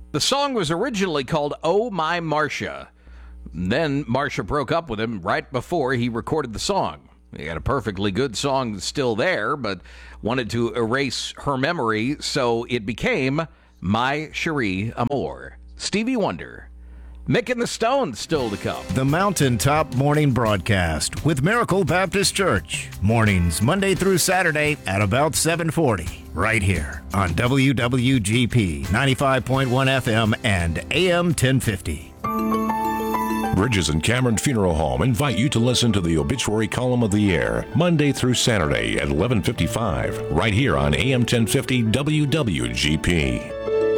The song was originally called Oh My Marcia. Then Marcia broke up with him right before he recorded the song. He had a perfectly good song still there, but wanted to erase her memory, so it became My Cherie Amour. Stevie Wonder. Mick and the Stones still to come. The Mountaintop Morning Broadcast with Miracle Baptist Church. Mornings Monday through Saturday at about 7:40. Right here on WWGP 95.1 FM and AM 1050. Bridges and Cameron Funeral Home invite you to listen to the obituary column of the air Monday through Saturday at 11:55 right here on AM 1050 WWGP.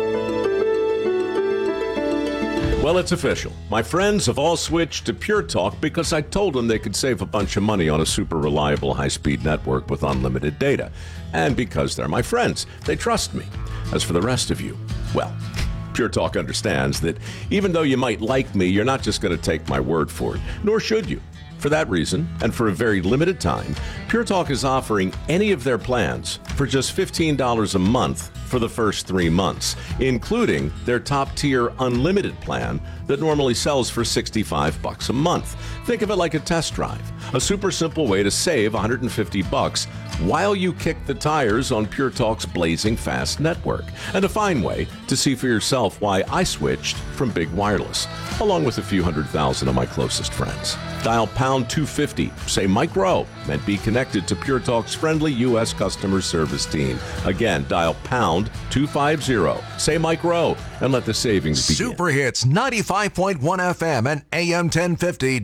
Well, it's official. My friends have all switched to Pure Talk because I told them they could save a bunch of money on a super reliable high-speed network with unlimited data. And because they're my friends, they trust me. As for the rest of you, well, Pure Talk understands that even though you might like me, you're not just going to take my word for it, nor should you. For that reason, and for a very limited time, Pure Talk is offering any of their plans for just $15 a month for the first 3 months, including their top-tier unlimited plan that normally sells for $65 a month. Think of it like a test drive, a super simple way to save $150 while you kick the tires on Pure Talk's blazing fast network, and a fine way to see for yourself why I switched from Big Wireless, along with a few 100,000 of my closest friends. Dial pound 250, say Mike Rowe, and be connected to Pure Talk's friendly U.S. customer service team. Again, dial pound 250, say Mike Rowe, and let the savings begin. Super Hits 95.1 FM and AM 1050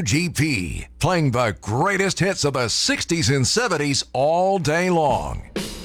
WWGP. Playing the greatest hits of the 60s and 70s all day long.